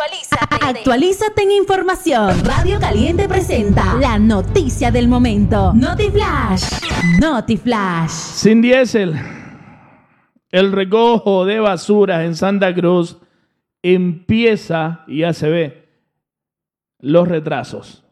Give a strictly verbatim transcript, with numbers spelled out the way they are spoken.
Actualízate. Actualízate en información. Radio Caliente presenta la noticia del momento. Notiflash. Notiflash. Sin diésel. El recojo de basuras en Santa Cruz empieza y ya se ve los retrasos.